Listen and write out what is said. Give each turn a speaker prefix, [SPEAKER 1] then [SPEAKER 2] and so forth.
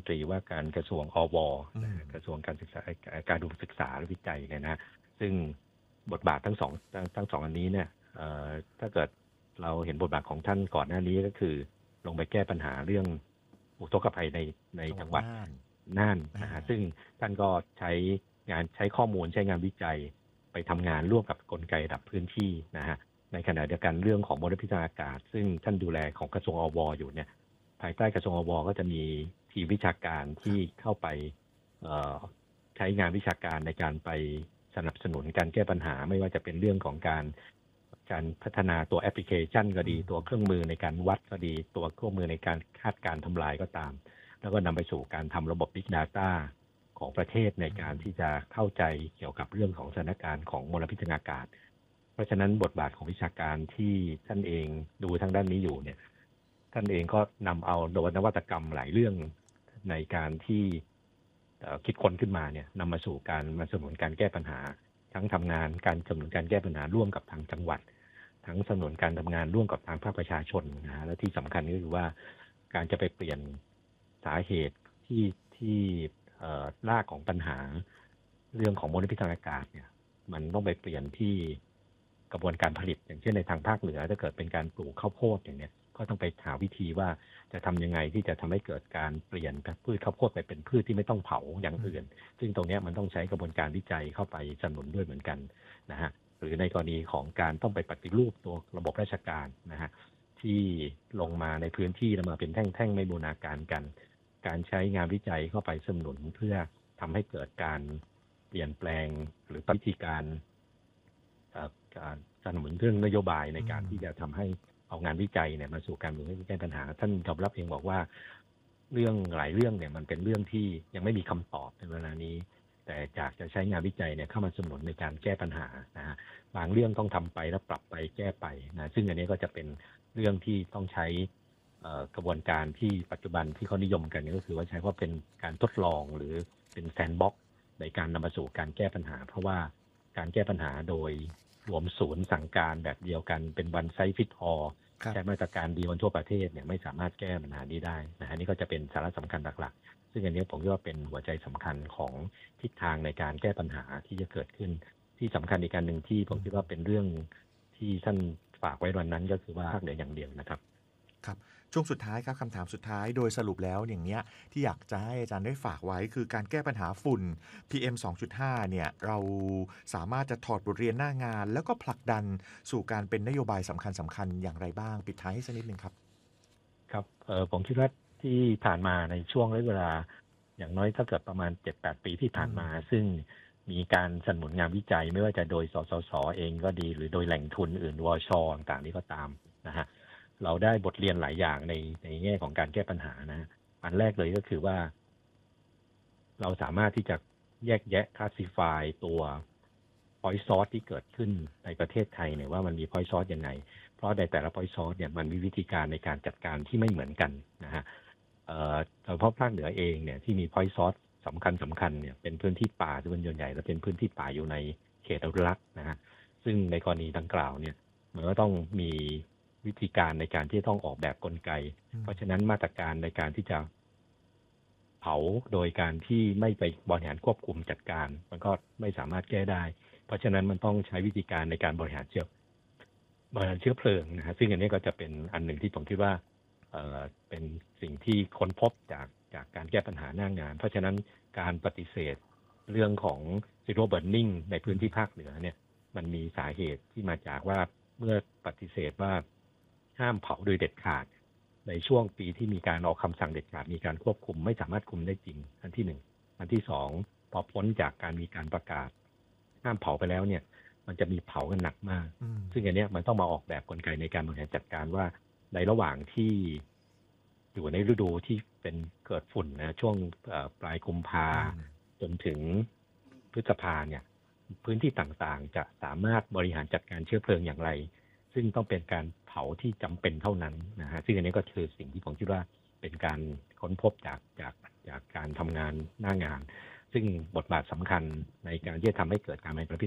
[SPEAKER 1] ตรีว่าการกระทรวงอวกระทรวงการศึกษาการอุดมศึกษาและวิจัยเนี่ยนะซึ่งบทบาททั้งสองอันนี้เนี่ยถ้าเกิดเราเห็นบทบาทของท่านก่อนหน้านี้ก็คือลงไปแก้ปัญหาเรื่องอุทกภัยในจังหวัดน่านนะฮะซึ่งท่านก็ใช้ข้อมูลใช้งานวิจัยไปทำงานร่วมกับกลไกระดับพื้นที่นะฮะในขณะเดียวกันเรื่องของมลพิษทางอากาศซึ่งท่านดูแลของกระทรวงอวอยู่เนี่ยภายใต้กระทรวงอวก็จะมีทีมวิชาการที่เข้าไปใช้งานวิชาการในการไปสนับสนุนการแก้ปัญหาไม่ว่าจะเป็นเรื่องของการพัฒนาตัวแอปพลิเคชันก็ดีตัวเครื่องมือในการวัดก็ดีตัวเครื่องมือในการคาดการทำลายก็ตามแล้วก็นำไปสู่การทำระบบ Big Data ของประเทศในการที่จะเข้าใจเกี่ยวกับเรื่องของสถานการณ์ของมลพิษทางอากาศเพราะฉะนั้นบทบาทของวิชาการที่ท่านเองดูทางด้านนี้อยู่เนี่ยท่านเองก็นำเอานวัตกรรมหลายเรื่องในการที่คิดค้นขึ้นมาเนี่ยนำมาสู่การสนับสนุนการแก้ปัญหาทั้งทำงานการสนับสนุนการแก้ปัญหาร่วมกับทางจังหวัดทั้งสนับสนุนการทำงานร่วมกับทางภาคประชาชนนะฮะและที่สำคัญก็คือว่าการจะไปเปลี่ยนสาเหตุที่รากของปัญหาเรื่องของมลพิษทางอากาศเนี่ยมันต้องไปเปลี่ยนที่กระบวนการผลิตอย่างเช่นในทางภาคเหนือถ้าเกิดเป็นการปลูกข้าวโพดอย่างเนี้ยก็ต้องไปหาวิธีว่าจะทำยังไงที่จะทำให้เกิดการเปลี่ยนพืชข้าวโพดไปเป็นพืชที่ไม่ต้องเผาอย่างอื่นซึ่งตรงนี้มันต้องใช้กระบวนการวิจัยเข้าไปสนับสนุนด้วยเหมือนกันนะฮะหรือในกรณีของการต้องไปปฏิรูปตัวระบบราชการนะฮะที่ลงมาในพื้นที่แล้วมาเป็นแท่งๆไม่บูรณาการกันการใช้งานวิจัยเข้าไปสนับสนุนเพื่อทำให้เกิดการเปลี่ยนแปลงหรือวิธีการสนับสนุนเรื่องนโยบายในการที่จะทำให้เอางานวิจัยเนี่ยมาสู่การแก้ปัญหาท่านยอมรับเองบอกว่าเรื่องหลายเรื่องเนี่ยมันเป็นเรื่องที่ยังไม่มีคำตอบในเวลานี้แต่อยากจะใช้งานวิจัยเนี่ยเข้ามาสนับสนุนในการแก้ปัญหานะฮะบางเรื่องต้องทำไปแล้วปรับไปแก้ไปนะซึ่งอันนี้ก็จะเป็นเรื่องที่ต้องใช้กระบวนการที่ปัจจุบันที่เขานิยมกันก็คือว่าใช้ว่าเป็นการทดลองหรือเป็นแซนด์บ็อกซ์ในการนำมาสู่การแก้ปัญหาเพราะว่าการแก้ปัญหาโดยรวมศูนย์สั่งการแบบเดียวกันเป็นวันไซส์ฟิตออลใช้มาตรการเดียวกันทั่วประเทศเนี่ยไม่สามารถแก้ปัญหานี้ได้นะฮะนี่ก็จะเป็นสาระสำคัญหลักๆซึ่งอันนี้ผมคิดว่าเป็นหัวใจสำคัญของทิศทางในการแก้ปัญหาที่จะเกิดขึ้นที่สำคัญอีกการหนึ่งที่ผมคิดว่าเป็นเรื่องที่ท่านฝากไว้วันนั้นก็คือว่าภาคเหนืออย่างเดียวนะครับ
[SPEAKER 2] ครับช่วงสุดท้ายครับคำถามสุดท้ายโดยสรุปแล้วอย่างเนี้ยที่อยากจะให้อาจารย์ได้ฝากไว้คือการแก้ปัญหาฝุ่น PM 2.5 เนี่ยเราสามารถจะถอดบทเรียนหน้างานแล้วก็ผลักดันสู่การเป็นนโยบายสำคัญอย่างไรบ้างปิดท้ายให้สักนิดนึงครับ
[SPEAKER 1] ครับผมคิดว่าที่ผ่านมาในช่วงระยะเวลาอย่างน้อยถ้าเกิดประมาณ 7-8 ปีที่ผ่านมาซึ่งมีการสนับสนุนงานวิจัยไม่ว่าจะโดยสสสเองก็ดีหรือโดยแหล่งทุนอื่นวชต่างๆนี้ก็ตามนะฮะเราได้บทเรียนหลายอย่างในแง่ของการแก้ปัญหานะอันแรกเลยก็คือว่าเราสามารถที่จะแยกแยะ classify ตัว point source ที่เกิดขึ้นในประเทศไทยเนี่ยว่ามันมี point source ยังไงเพราะในแต่ละ point source เนี่ยมันมีวิธีการในการจัดการที่ไม่เหมือนกันนะฮะเฉพาะภาคเหนือเองเนี่ยที่มี point source สำคัญเนี่ยเป็นพื้นที่ป่าส่วนใหญ่และเป็นพื้นที่ป่าอยู่ในเขตอนุรักษ์นะฮะซึ่งในกรณีดังกล่าวเนี่ยมันก็ต้องมีวิธีการในการที่ต้องออกแบบกลไกเพราะฉะนั้นมาตรการในการที่จะเผาโดยการที่ไม่ไปบริหารควบคุมจัดการมันก็ไม่สามารถแก้ได้เพราะฉะนั้นมันต้องใช้วิธีการในการบริหารเชื้อเพลิงนะฮะซึ่งอันนี้ก็จะเป็นอันหนึ่งที่ผมคิดว่าเป็นสิ่งที่ค้นพบจากการแก้ปัญหาหน้างานเพราะฉะนั้นการปฏิเสธเรื่องของ zero burning ในพื้นที่ภาคเหนือเนี่ยมันมีสาเหตุที่มาจากว่าเมื่อปฏิเสธว่าห้ามเผาโดยเด็ดขาดในช่วงปีที่มีการออกคำสั่งเด็ดขาดมีการควบคุมไม่สามารถคุมได้จริงอันที่หนึ่งอันที่สองพอพ้นจากการมีการประกาศห้ามเผาไปแล้วเนี่ยมันจะมีเผากันหนักมากซึ่งอันนี้มันต้องมาออกแบบกลไกในการบริหารจัดการว่าในระหว่างที่อยู่ในฤดูที่เป็นเกิดฝุ่นนะช่วงปลายกุมภาจนถึงพฤษภาเนี่ยพื้นที่ต่างๆจะสามารถบริหารจัดการเชื้อเพลิงอย่างไรซึ่งต้องเป็นการเผาที่จำเป็นเท่านั้นนะฮะซึ่งอันนี้ก็คือสิ่งที่ผมคิดว่าเป็นการค้นพบจากการทำงานหน้างานซึ่งบทบาทสำคัญในการที่จะทำให้เกิดการ